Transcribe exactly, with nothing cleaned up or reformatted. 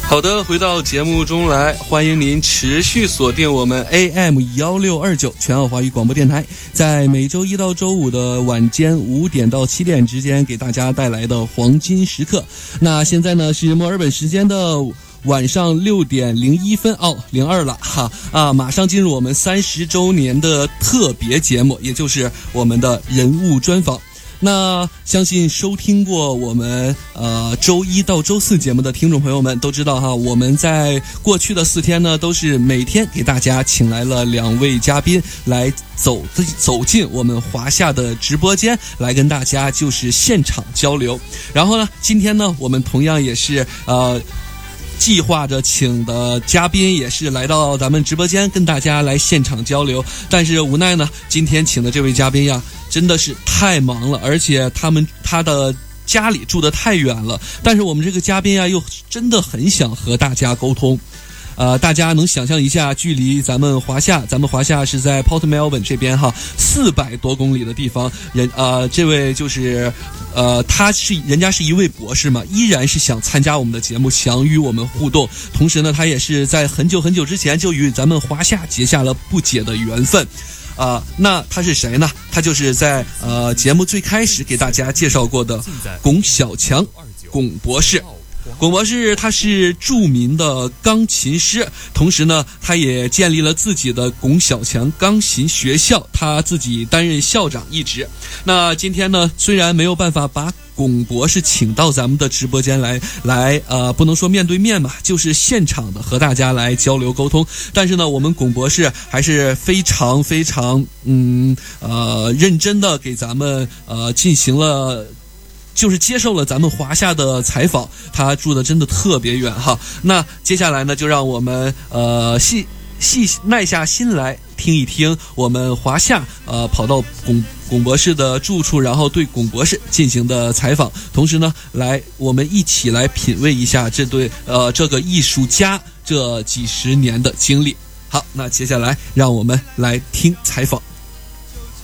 好的，回到节目中来，欢迎您持续锁定我们 A M 一六二九 全澳华语广播电台，在每周一到周五的晚间五点到七点之间给大家带来的黄金时刻。那现在呢是墨尔本时间的晚上六点零一分哦，零二了哈啊！马上进入我们三十周年的特别节目，也就是我们的人物专访。那相信收听过我们呃周一到周四节目的听众朋友们都知道哈，我们在过去的四天呢，都是每天给大家请来了两位嘉宾来走走进我们华夏的直播间，来跟大家就是现场交流。然后呢，今天呢，我们同样也是呃。计划着请的嘉宾也是来到咱们直播间跟大家来现场交流，但是无奈呢，今天请的这位嘉宾呀，真的是太忙了，而且他们他的家里住得太远了，但是我们这个嘉宾呀，又真的很想和大家沟通。呃，大家能想象一下，距离咱们华夏，咱们华夏是在 Port Melbourne 这边哈，四百多公里的地方。人呃，这位就是，呃，他是人家是一位博士嘛，依然是想参加我们的节目，想与我们互动。同时呢，他也是在很久很久之前就与咱们华夏结下了不解的缘分。啊、呃，那他是谁呢？他就是在呃节目最开始给大家介绍过的龚小强，龚博士。龚博士他是著名的钢琴师，同时呢，他也建立了自己的龚小强钢琴学校，他自己担任校长一职。那今天呢，虽然没有办法把龚博士请到咱们的直播间来，来呃，不能说面对面吧，就是现场的和大家来交流沟通。但是呢，我们龚博士还是非常非常嗯呃认真的给咱们呃进行了。就是接受了咱们华夏的采访，他住的真的特别远哈。那接下来呢，就让我们呃细细耐下心来听一听我们华夏呃跑到龚龚博士的住处，然后对龚博士进行的采访。同时呢，来我们一起来品味一下这对呃这个艺术家这几十年的经历。好，那接下来让我们来听采访。